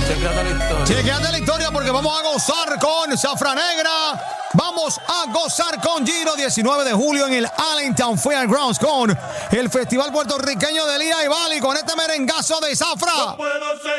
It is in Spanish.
Chequéate la historia. Chequéate la historia porque vamos a gozar con Zafra Negra. Vamos a gozar con Giro 19 de julio en el Allentown Fairgrounds con el Festival Puertorriqueño de Lía y Bali con este merengazo de Zafra. No puedo seguir